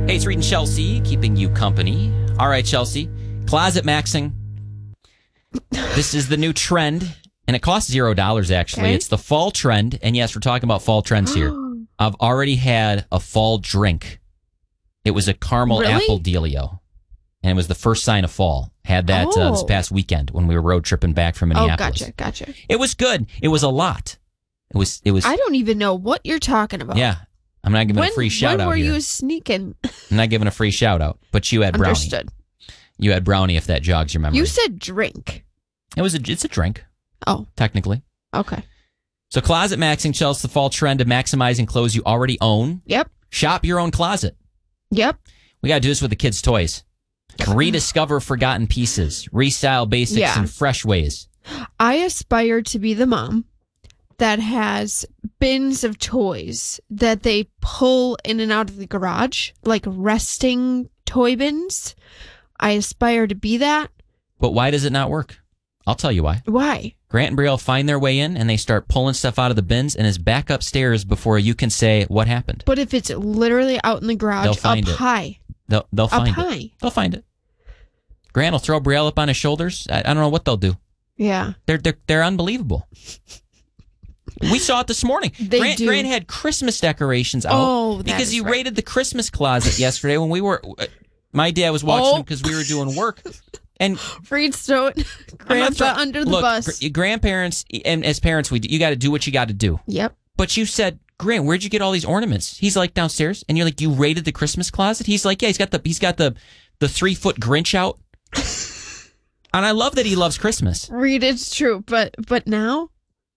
Hey, it's Reed and Chelsea, keeping you company. All right, Chelsea, closet maxing. This is the new trend, and it costs $0, actually. Okay. It's the fall trend, and yes, we're talking about fall trends here. I've already had a fall drink. It was a caramel apple dealio, and it was the first sign of fall. Had that this past weekend when we were road tripping back from Minneapolis. Oh, gotcha. It was good. It was a lot. It was. I don't even know what you're talking about. Yeah. I'm not giving a free shout out When were here. you sneaking? I'm not giving a free shout out, but you had brownie. Understood. You had brownie, if that jogs your memory. You said drink. It's a drink. Oh. Technically. Okay. So closet maxing, Chelsea, the fall trend of maximizing clothes you already own. Yep. Shop your own closet. Yep. We got to do this with the kids' toys. Rediscover forgotten pieces. Restyle basics in fresh ways. I aspire to be the mom that has bins of toys that they pull in and out of the garage, like resting toy bins. I aspire to be that. But why does it not work? I'll tell you why. Why? Grant and Brielle find their way in, and they start pulling stuff out of the bins, and is back upstairs before you can say what happened. But if it's literally out in the garage, They'll find it. high. They'll find up it. high. They'll find it. Grant will throw Brielle up on his shoulders. I don't know what they'll do. Yeah. They're unbelievable. We saw it this morning. Grant had Christmas decorations out because he raided the Christmas closet yesterday when we were. My dad was watching him because we were doing work. And Freedstone, Grandpa under the bus. Grandparents and as parents, you got to do what you got to do. Yep. But you said, Grant, where'd you get all these ornaments? He's like downstairs, and you're like, you raided the Christmas closet. He's like, yeah, he's got the 3-foot Grinch out. And I love that he loves Christmas. Reed, it's true, but now.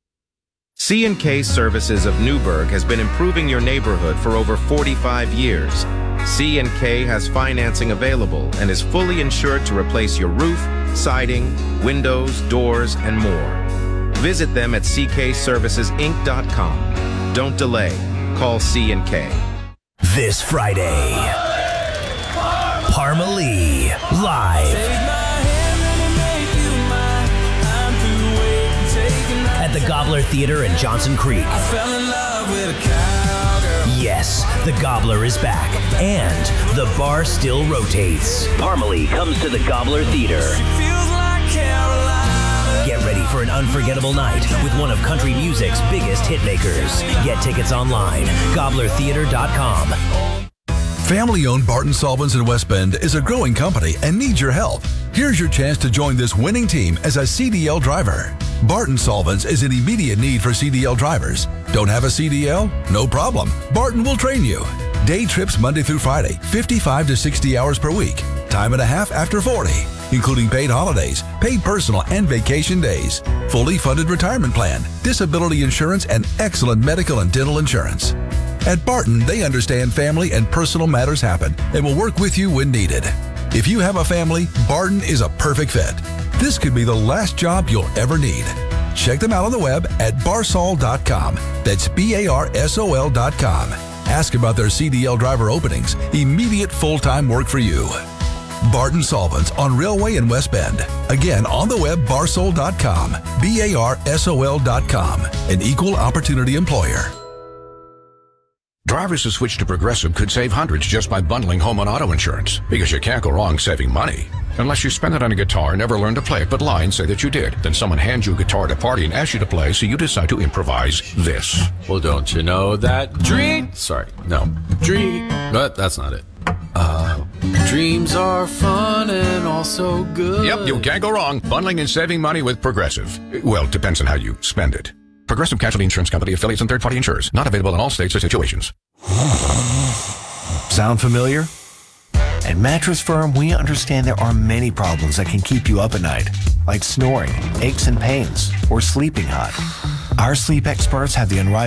C&K Services of Newburgh has been improving your neighborhood for over 45 years. C&K has financing available and is fully insured to replace your roof, siding, windows, doors, and more. Visit them at ckservicesinc.com. Don't delay. Call C&K. This Friday, Parma Lee live at the Gobbler Theater in Johnson Creek. Yes, the Gobbler is back, and the bar still rotates. Parma Lee comes to the Gobbler Theater. Get ready for an unforgettable night with one of country music's biggest hitmakers. Get tickets online, gobblertheater.com. Family-owned Barton Solvents in West Bend is a growing company and needs your help. Here's your chance to join this winning team as a CDL driver. Barton Solvents is in immediate need for CDL drivers. Don't have a CDL? No problem. Barton will train you. Day trips Monday through Friday, 55 to 60 hours per week. Time and a half after 40, including paid holidays, paid personal and vacation days, fully funded retirement plan, disability insurance, and excellent medical and dental insurance. At Barton, they understand family and personal matters happen and will work with you when needed. If you have a family, Barton is a perfect fit. This could be the last job you'll ever need. Check them out on the web at barsol.com. That's BARSOL.com. Ask about their CDL driver openings. Immediate full-time work for you. Barton Solvents on Railway in West Bend. Again, on the web, barsol.com. BARSOL.com. An equal opportunity employer. Drivers who switch to Progressive could save hundreds just by bundling home and auto insurance, because you can't go wrong saving money. Unless you spend it on a guitar and never learn to play it, but lie and say that you did. Then someone hands you a guitar at a party and asks you to play, so you decide to improvise this. Well, don't you know that dream... Sorry, no. Dream... But that's not it. Dreams are fun and also good. Yep, you can't go wrong bundling and saving money with Progressive. Well, it depends on how you spend it. Progressive Casualty Insurance Company, affiliates, and third-party insurers. Not available in all states or situations. Sound familiar? At Mattress Firm, we understand there are many problems that can keep you up at night, like snoring, aches and pains, or sleeping hot. Our sleep experts have the unrivaled